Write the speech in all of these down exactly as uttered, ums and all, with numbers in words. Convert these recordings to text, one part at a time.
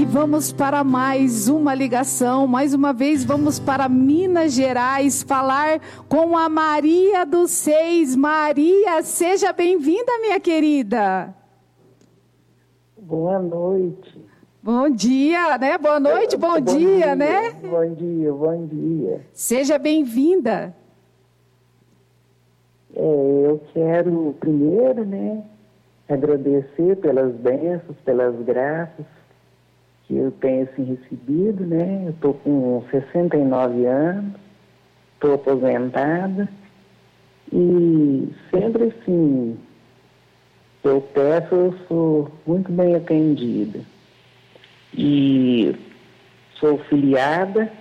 vamos para mais uma ligação. Mais uma vez vamos para Minas Gerais falar com a Maria dos Seis. Maria, seja bem-vinda, minha querida. Boa noite. Bom dia, né? Boa noite, bom, bom dia, dia, né? Bom dia, bom dia. Seja bem-vinda. É, eu quero primeiro, né, agradecer pelas bênçãos, pelas graças que eu tenho assim recebido, né? Eu estou com sessenta e nove anos, estou aposentada e sempre assim, eu peço, eu sou muito bem atendida. E sou filiada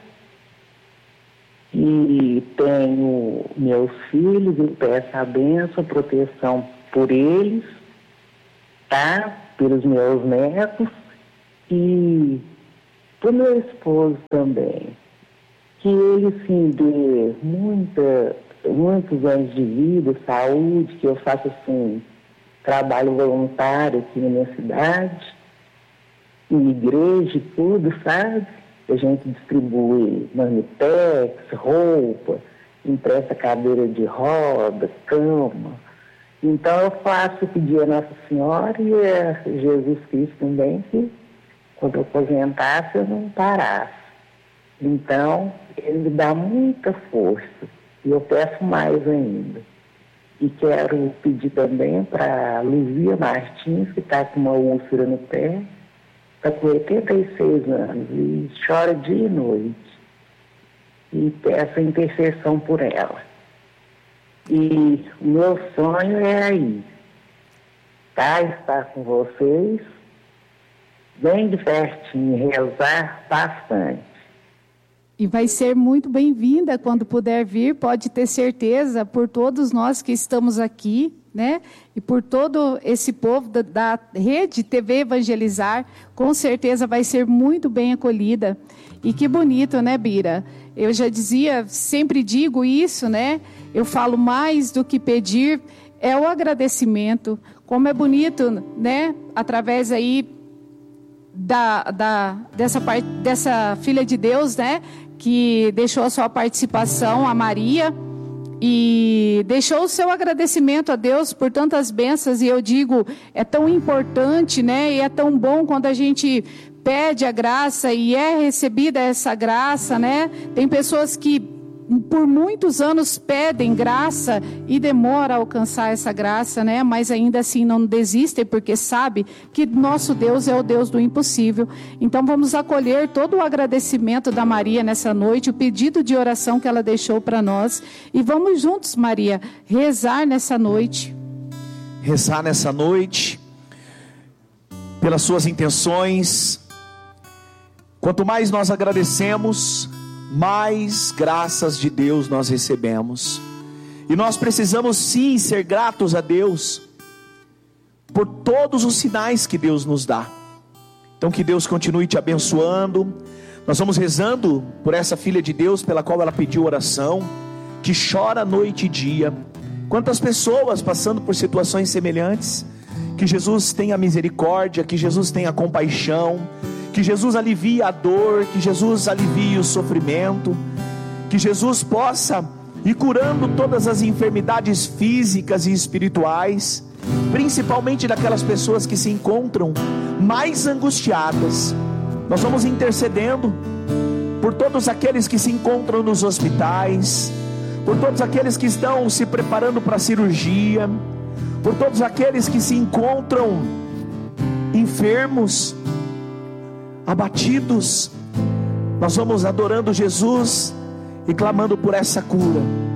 e tenho meus filhos e peço a bênção, a proteção por eles, tá? Pelos meus netos e por meu esposo também. Que ele, sim, dê muita, muitos anos de vida, saúde, que eu faça, assim, trabalho voluntário aqui na minha cidade, em igreja e tudo, sabe? A gente distribui marmitex, roupa, empresta cadeira de roda, cama. Então eu faço pedir a Nossa Senhora e a Jesus Cristo também que quando eu aposentasse eu não parasse. Então ele me dá muita força e eu peço mais ainda. E quero pedir também para Luzia Martins, que está com uma úlcera no pé, está com oitenta e seis anos e chora dia e noite. E peço a intercessão por ela. E o meu sonho é aí, tá? Estar com vocês, bem de pertinho, rezar bastante. E vai ser muito bem-vinda quando puder vir, pode ter certeza, por todos nós que estamos aqui, né? E por todo esse povo da, da rede T V Evangelizar, com certeza vai ser muito bem acolhida. E que bonito, né, Bira? Eu já dizia, sempre digo isso, né? Eu falo mais do que pedir, é o agradecimento. Como é bonito, né? Através aí da, da, dessa, part, dessa filha de Deus, né? Que deixou a sua participação, a Maria, e deixou o seu agradecimento a Deus por tantas bênçãos. E eu digo, é tão importante, né? E é tão bom quando a gente pede a graça e é recebida essa graça, né? Tem pessoas que por muitos anos pedem graça e demora a alcançar essa graça, né? Mas ainda assim não desistem, porque sabe que nosso Deus é o Deus do impossível. Então vamos acolher todo o agradecimento da Maria nessa noite, o pedido de oração que ela deixou para nós. E vamos juntos, Maria, rezar nessa noite. Rezar nessa noite, pelas suas intenções. Quanto mais nós agradecemos, mais graças de Deus nós recebemos. E nós precisamos sim ser gratos a Deus por todos os sinais que Deus nos dá. Então que Deus continue te abençoando. Nós vamos rezando por essa filha de Deus pela qual ela pediu oração, que chora noite e dia. Quantas pessoas passando por situações semelhantes. Que Jesus tenha misericórdia, que Jesus tenha compaixão, que Jesus alivie a dor, que Jesus alivie o sofrimento, que Jesus possa ir curando todas as enfermidades físicas e espirituais, principalmente daquelas pessoas que se encontram mais angustiadas. Nós vamos intercedendo por todos aqueles que se encontram nos hospitais, por todos aqueles que estão se preparando para a cirurgia, por todos aqueles que se encontram enfermos, abatidos. Nós vamos adorando Jesus e clamando por essa cura.